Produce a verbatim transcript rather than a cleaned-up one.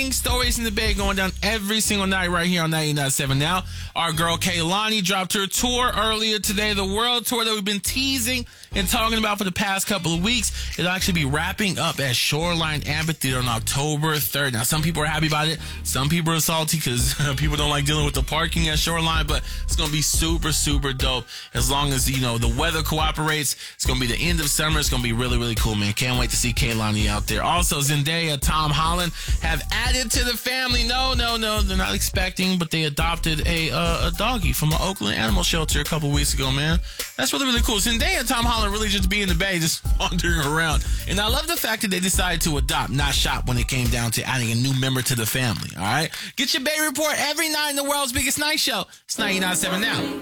Stories in the Bay going down every single night right here on ninety-nine point seven Now. Our girl Kehlani dropped her tour earlier today, the world tour that we've been teasing and talking about for the past couple of weeks. It'll actually be wrapping up at Shoreline Amphitheater on October third. Now, some people are happy about it. Some people are salty because people don't like dealing with the parking at Shoreline, but it's going to be super, super dope. As long as, you know, the weather cooperates, it's going to be the end of summer. It's going to be really, really cool, man. Can't wait to see Kehlani out there. Also, Zendaya, Tom Holland have added to the family. No, no, no, they're not expecting, but they adopted a uh, a doggy from an Oakland animal shelter a couple weeks ago, man. That's really, really cool. Zendaya and Tom Holland really just be in the Bay, just wandering around. And I love the fact that they decided to adopt, not shop, when it came down to adding a new member to the family, all right? Get your Bay Report every night in the world's biggest night show. It's ninety-nine point seven Now.